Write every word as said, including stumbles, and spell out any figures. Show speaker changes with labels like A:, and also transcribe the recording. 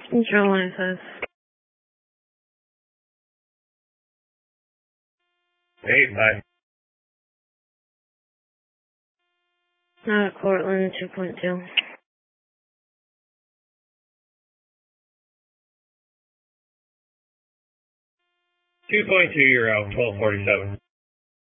A: Control one says.
B: Hey, bye.
A: Uh, Cortland two point two.
B: two point two, you're out, twelve forty-seven.